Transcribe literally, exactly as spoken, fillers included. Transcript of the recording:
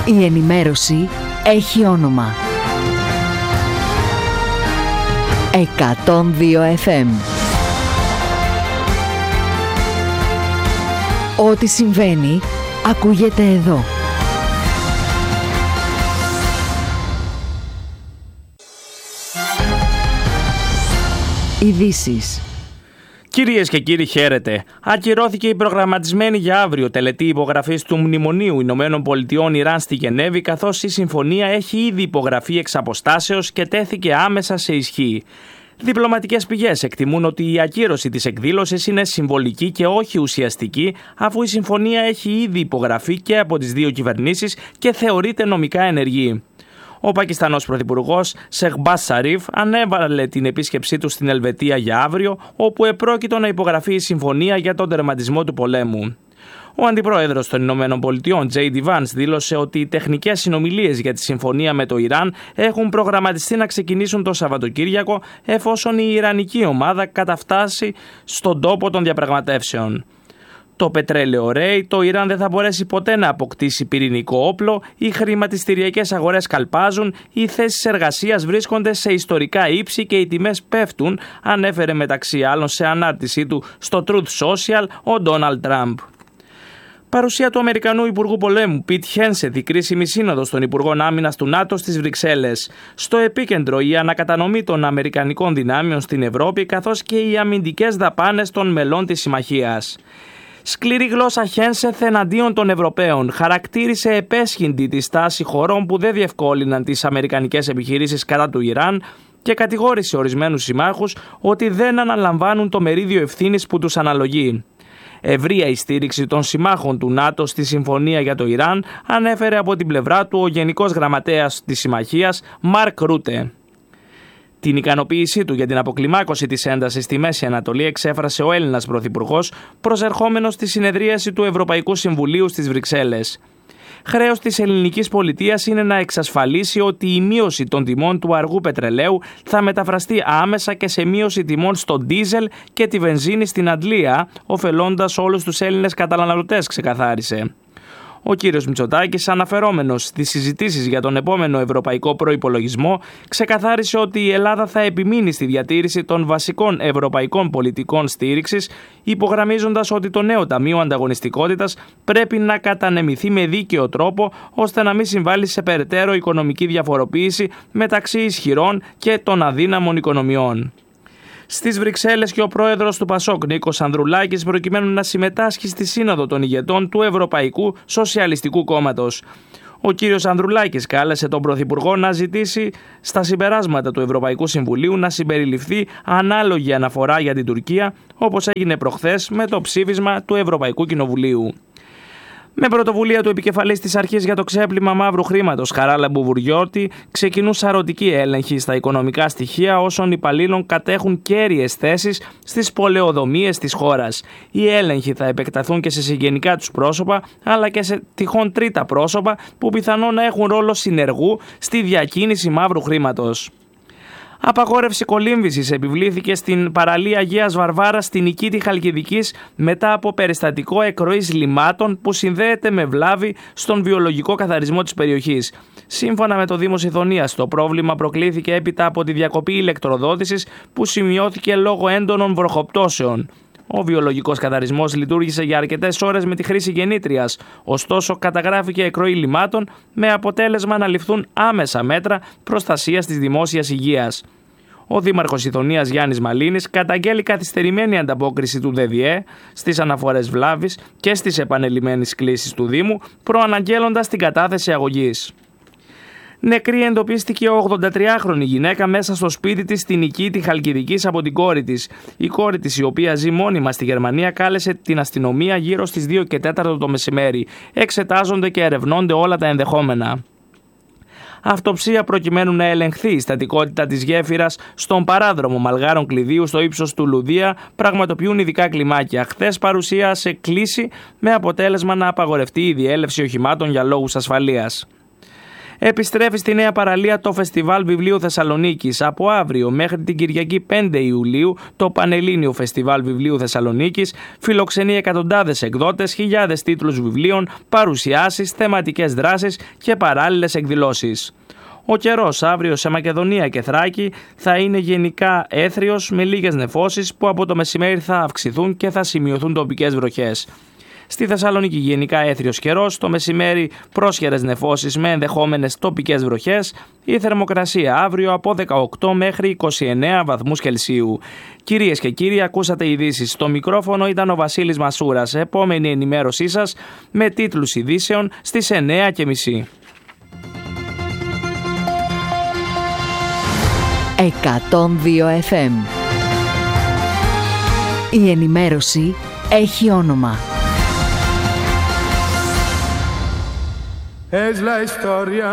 Η ενημέρωση έχει όνομα. εκατόν δύο εφ εμ. Ό,τι συμβαίνει, ακούγεται εδώ. Ειδήσεις. Κυρίες και κύριοι, χαίρετε. Ακυρώθηκε η προγραμματισμένη για αύριο τελετή υπογραφής του Μνημονίου Ηνωμένων Πολιτειών Ιράν στη Γενέβη, καθώς η συμφωνία έχει ήδη υπογραφεί εξ αποστάσεως και τέθηκε άμεσα σε ισχύ. Διπλωματικές πηγές εκτιμούν ότι η ακύρωση της εκδήλωσης είναι συμβολική και όχι ουσιαστική, αφού η συμφωνία έχει ήδη υπογραφεί και από τις δύο κυβερνήσεις και θεωρείται νομικά ενεργή. Ο Πακιστανός Πρωθυπουργός Σεχμπάς Σαρίφ ανέβαλε την επίσκεψή του στην Ελβετία για αύριο, όπου επρόκειτο να υπογραφεί η συμφωνία για τον τερματισμό του πολέμου. Ο Αντιπρόεδρος των Ηνωμένων Πολιτειών, Τζέι Ντι Βάνς, δήλωσε ότι οι τεχνικές συνομιλίες για τη συμφωνία με το Ιράν έχουν προγραμματιστεί να ξεκινήσουν το Σαββατοκύριακο, εφόσον η Ιρανική ομάδα καταφτάσει στον τόπο των διαπραγματεύσεων. Το πετρέλαιο ρέει, το Ιράν δεν θα μπορέσει ποτέ να αποκτήσει πυρηνικό όπλο, οι χρηματιστηριακές αγορές καλπάζουν, οι θέσεις εργασίας βρίσκονται σε ιστορικά ύψη και οι τιμές πέφτουν, ανέφερε μεταξύ άλλων σε ανάρτησή του στο Truth Social ο Ντόναλντ Τραμπ. Παρουσία του Αμερικανού Υπουργού Πολέμου Πιτ Χένσετ, η κρίσιμη σύνοδος των Υπουργών Άμυνας του ΝΑΤΟ στις Βρυξέλλες. Στο επίκεντρο η ανακατανομή των Αμερικανικών δυνάμεων στην Ευρώπη, καθώς και οι αμυντικές δαπάνες των μελών της συμμαχίας. Σκληρή γλώσσα Χένσεθ εναντίον των Ευρωπαίων. Χαρακτήρισε επέσχυντη τη στάση χωρών που δεν διευκόλυναν τις αμερικανικές επιχειρήσεις κατά του Ιράν και κατηγόρησε ορισμένους συμμάχους ότι δεν αναλαμβάνουν το μερίδιο ευθύνης που τους αναλογεί. Ευρεία η στήριξη των συμμάχων του ΝΑΤΟ στη συμφωνία για το Ιράν, ανέφερε από την πλευρά του ο Γενικός Γραμματέας της Συμμαχίας Μαρκ Ρούτε. Την ικανοποίησή του για την αποκλιμάκωση της έντασης στη Μέση Ανατολή εξέφρασε ο Έλληνας Πρωθυπουργός, προσερχόμενος στη συνεδρίαση του Ευρωπαϊκού Συμβουλίου στις Βρυξέλλες. Χρέος της ελληνικής πολιτείας είναι να εξασφαλίσει ότι η μείωση των τιμών του αργού πετρελαίου θα μεταφραστεί άμεσα και σε μείωση τιμών στο ντίζελ και τη βενζίνη στην Αντλία, ωφελώντας όλους τους Έλληνες καταναλωτές, ξεκαθάρισε. Ο κύριος Μητσοτάκης, αναφερόμενος στις συζητήσεις για τον επόμενο ευρωπαϊκό προϋπολογισμό, ξεκαθάρισε ότι η Ελλάδα θα επιμείνει στη διατήρηση των βασικών ευρωπαϊκών πολιτικών στήριξης, υπογραμμίζοντας ότι το νέο Ταμείο Ανταγωνιστικότητας πρέπει να κατανεμηθεί με δίκαιο τρόπο, ώστε να μην συμβάλλει σε περαιτέρω οικονομική διαφοροποίηση μεταξύ ισχυρών και των αδύναμων οικονομιών. Στις Βρυξέλλες και ο πρόεδρος του Πασόκ, Νίκος Ανδρουλάκης, προκειμένου να συμμετάσχει στη Σύνοδο των Ηγετών του Ευρωπαϊκού Σοσιαλιστικού Κόμματος. Ο κύριος Ανδρουλάκης κάλεσε τον Πρωθυπουργό να ζητήσει στα συμπεράσματα του Ευρωπαϊκού Συμβουλίου να συμπεριληφθεί ανάλογη αναφορά για την Τουρκία, όπως έγινε προχθές με το ψήφισμα του Ευρωπαϊκού Κοινοβουλίου. Με πρωτοβουλία του επικεφαλής της Αρχής για το ξέπλυμα μαύρου χρήματος, Χαράλαμπου Μπουργκιώτη, ξεκινούν σαρωτικοί έλεγχοι στα οικονομικά στοιχεία όσων υπαλλήλων κατέχουν κέρυες θέσεις στις πολεοδομίες της χώρας. Οι έλεγχοι θα επεκταθούν και σε συγγενικά τους πρόσωπα, αλλά και σε τυχόν τρίτα πρόσωπα που πιθανόν να έχουν ρόλο συνεργού στη διακίνηση μαύρου χρήματος. Απαγόρευση κολύμβησης επιβλήθηκε στην παραλία Αγίας Βαρβάρας στην Νικήτη Χαλκιδικής μετά από περιστατικό εκροής λιμάτων που συνδέεται με βλάβη στον βιολογικό καθαρισμό της περιοχής. Σύμφωνα με το Δήμο Σιδωνίας, το πρόβλημα προκλήθηκε έπειτα από τη διακοπή ηλεκτροδότησης που σημειώθηκε λόγω έντονων βροχοπτώσεων. Ο βιολογικός καθαρισμός λειτουργήσε για αρκετές ώρες με τη χρήση γεννήτριας, ωστόσο καταγράφηκε εκροή λιμάτων με αποτέλεσμα να ληφθούν άμεσα μέτρα προστασίας της δημόσιας υγείας. Ο Δήμαρχος Ιδονίας Γιάννης Μαλίνης καταγγέλει καθυστερημένη ανταπόκριση του ΔΔΕ στις αναφορές βλάβης και στις επανελειμμένες κλήσεις του Δήμου, προαναγγέλλοντας την κατάθεση αγωγής. Νεκρή εντοπίστηκε η ογδοντατριάχρονη γυναίκα μέσα στο σπίτι της στην Νικήτη Χαλκιδικής από την κόρη της. Η κόρη της, η οποία ζει μόνιμα στη Γερμανία, κάλεσε την αστυνομία γύρω στις δύο και τέσσερα το μεσημέρι. Εξετάζονται και ερευνώνται όλα τα ενδεχόμενα. Αυτοψία προκειμένου να ελεγχθεί η στατικότητα της γέφυρας στον παράδρομο Μαλγάρων Κλειδίου στο ύψος του Λουδία πραγματοποιούν ειδικά κλιμάκια. Χθες παρουσίασε κλίση με αποτέλεσμα να απαγορευτεί η διέλευση οχημάτων για λόγους ασφαλείας. Επιστρέφει στη νέα παραλία το Φεστιβάλ Βιβλίου Θεσσαλονίκης. Από αύριο μέχρι την Κυριακή πέντε Ιουλίου το Πανελλήνιο Φεστιβάλ Βιβλίου Θεσσαλονίκης φιλοξενεί εκατοντάδες εκδότες, χιλιάδες τίτλους βιβλίων, παρουσιάσεις, θεματικές δράσεις και παράλληλες εκδηλώσεις. Ο καιρός αύριο σε Μακεδονία και Θράκη θα είναι γενικά έθριος με λίγες νεφώσεις που από το μεσημέρι θα αυξηθούν και θα σημειωθούν τοπικές βροχές. Στη Θεσσαλονίκη γενικά έθριος καιρός, το μεσημέρι πρόσχερες νεφώσεις με ενδεχόμενες τοπικές βροχές, η θερμοκρασία αύριο από δεκαοκτώ μέχρι είκοσι εννέα βαθμούς Κελσίου. Κυρίες και κύριοι, ακούσατε ειδήσεις. Στο μικρόφωνο ήταν ο Βασίλης Μασούρας. Επόμενη ενημέρωσή σας με τίτλους ειδήσεων στις εννέα και μισή. εκατόν δύο εφ εμ. Η ενημέρωση έχει όνομα. Es la historia